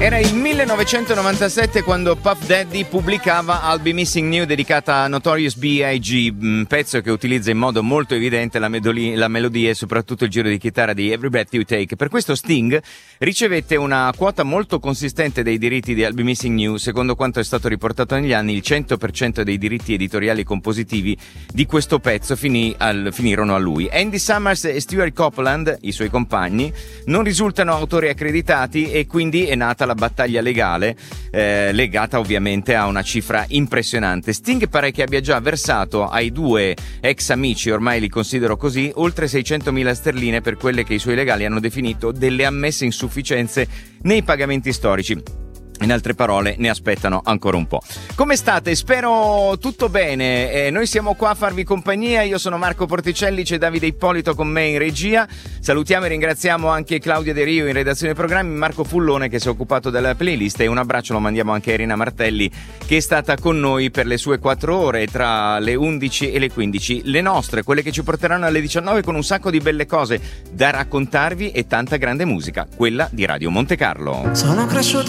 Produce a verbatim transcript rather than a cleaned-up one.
Era il millenovecentonovantasette quando Puff Daddy pubblicava I'll Be Missing You, dedicata a Notorious B I G, un pezzo che utilizza in modo molto evidente la, medoli- la melodia e soprattutto il giro di chitarra di Every Breath You Take. Per questo Sting ricevette una quota molto consistente dei diritti di I'll Be Missing You. Secondo quanto è stato riportato negli anni, il cento per cento dei diritti editoriali e compositivi di questo pezzo finì al- finirono a lui. Andy Summers e Stuart Copeland, i suoi compagni, non risultano autori accreditati e quindi è nata la battaglia legale, eh, legata ovviamente a una cifra impressionante. Sting pare che abbia già versato ai due ex amici, ormai li considero così, oltre seicentomila sterline per quelle che i suoi legali hanno definito delle ammesse insufficienze nei pagamenti storici. In altre parole, ne aspettano ancora un po'. Come state? Spero tutto bene. Eh, noi siamo qua a farvi compagnia. Io sono Marco Porticelli, c'è Davide Ippolito con me in regia. Salutiamo e ringraziamo anche Claudia De Rio in redazione programmi, Marco Fullone che si è occupato della playlist, e un abbraccio lo mandiamo anche a Irina Martelli che è stata con noi per le sue quattro ore tra le undici e le quindici. Le nostre, quelle che ci porteranno alle diciannove con un sacco di belle cose da raccontarvi e tanta grande musica, quella di Radio Monte Carlo. Sono cresciuto